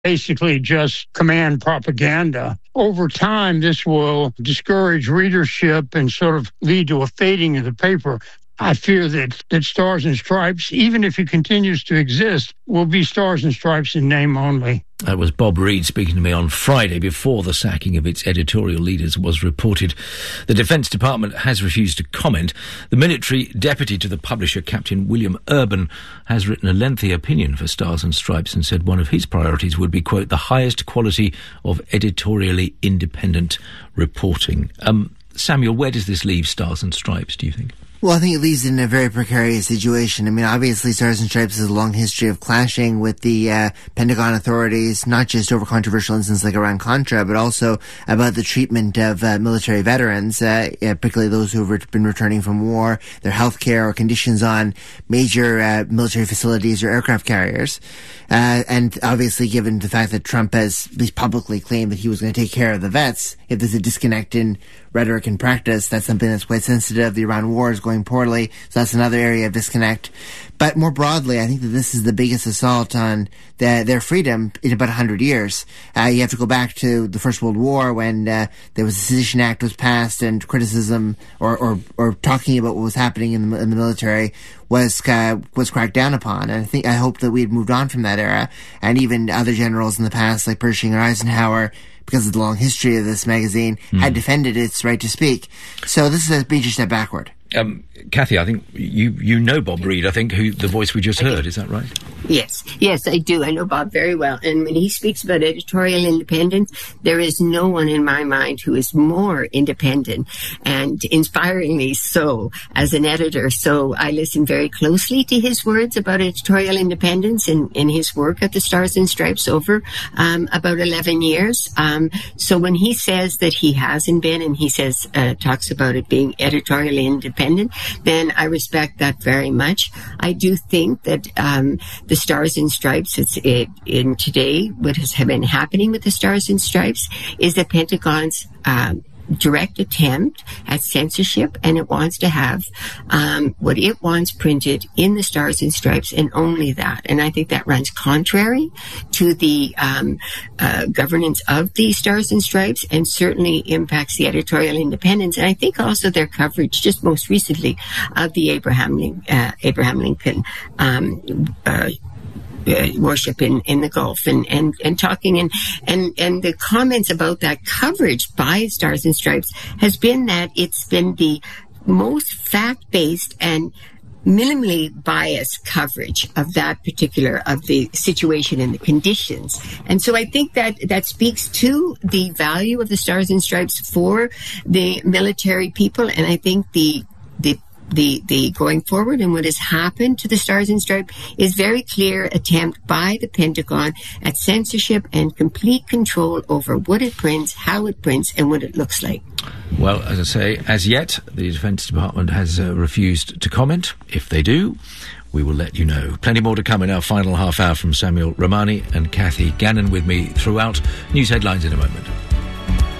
basically just command propaganda. Over time, this will discourage readership and sort of lead to a fading of the paper. I fear that Stars and Stripes, even if it continues to exist, will be Stars and Stripes in name only. That was Bob Reid speaking to me on Friday before the sacking of its editorial leaders was reported. The Defence Department has refused to comment. The military deputy to the publisher, Captain William Urban, has written a lengthy opinion for Stars and Stripes and said one of his priorities would be, quote, the highest quality of editorially independent reporting. Samuel, where does this leave Stars and Stripes, do you think? Well, I think it leaves it in a very precarious situation. I mean, obviously, Stars and Stripes has a long history of clashing with the Pentagon authorities, not just over controversial incidents like Iran-Contra, but also about the treatment of military veterans, particularly those who have been returning from war, their health care or conditions on major military facilities or aircraft carriers. And obviously, given the fact that Trump has at least publicly claimed that he was going to take care of the vets, if there's a disconnect in rhetoric and practice, that's something that's quite sensitive. The Iran war is going poorly, so that's another area of disconnect. But more broadly, I think that this is the biggest assault on their freedom in about 100 years. You have to go back to the First World War when there was a Sedition Act was passed and criticism or talking about what was happening in the military was cracked down upon. And I hope that we had moved on from that era. And even other generals in the past, like Pershing or Eisenhower, because of the long history of this magazine, had defended its right to speak. So this is a major step backward. Kathy, I think you know Bob Reid, I think, who the voice we just heard, is that right? Yes, I do. I know Bob very well. And when he speaks about editorial independence, there is no one in my mind who is more independent and inspiringly so as an editor. So I listen very closely to his words about editorial independence in his work at the Stars and Stripes over about 11 years. So when he says that he hasn't been, and he says, talks about it being editorially independent, then I respect that very much. I do think that the Stars and Stripes, in today, what has been happening with the Stars and Stripes is the Pentagon's direct attempt at censorship, and it wants to have what it wants printed in the Stars and Stripes, and only that. And I think that runs contrary to the governance of the Stars and Stripes, and certainly impacts the editorial independence. And I think also their coverage, just most recently, of the Abraham Lincoln worship in the Gulf, and talking and the comments about that coverage by Stars and Stripes has been that it's been the most fact-based and minimally biased coverage of that particular, of the situation and the conditions. And so I think that speaks to the value of the Stars and Stripes for the military people. And I think the going forward and what has happened to the Stars and Stripes is very clear attempt by the Pentagon at censorship and complete control over what it prints, how it prints, and what it looks like. Well, as I say, as yet, the Defence Department has refused to comment. If they do, we will let you know. Plenty more to come in our final half hour from Samuel Romani and Kathy Gannon with me throughout. News headlines in a moment.